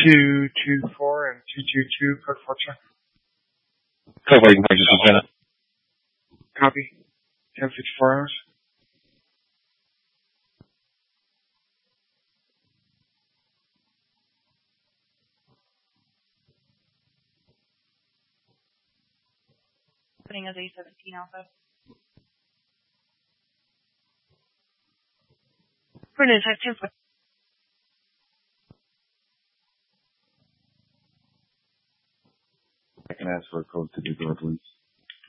224 and 222, code 4 check. Code 4, you can purchase Lieutenant. Copy. 1054 hours. Opening as A17 Alpha. For detective. I can ask for a code to the door, please.